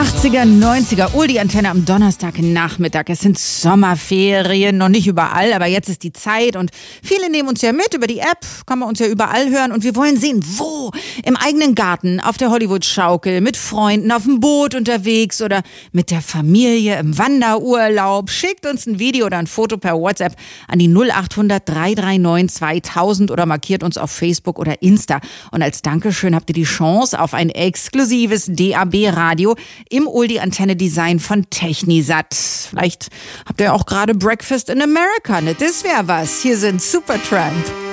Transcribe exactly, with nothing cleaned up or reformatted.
achtziger, neunziger, Oldie-Antenne am Donnerstagnachmittag. Es sind Sommerferien, noch nicht überall, aber jetzt ist die Zeit und viele nehmen uns ja mit über die App, kann man uns ja überall hören und wir wollen sehen, wo? Im eigenen Garten, auf der Hollywood-Schaukel, mit Freunden, auf dem Boot unterwegs oder mit der Familie im Wanderurlaub. Schickt uns ein Video oder ein Foto per WhatsApp an die null acht hundert, drei drei neun, zweitausend oder markiert uns auf Facebook oder Insta. Und als Dankeschön habt ihr die Chance auf ein exklusives D A B-Radio im Oldie-Antenne-Design von Technisat. Vielleicht habt ihr auch gerade Breakfast in America, ne? Das wäre was. Hier sind Supertramp.